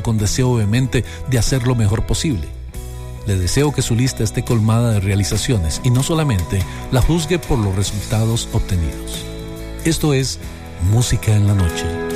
con deseo vehemente de hacer lo mejor posible. Le deseo que su lista esté colmada de realizaciones y no solamente la juzgue por los resultados obtenidos. Esto es Música en la Noche.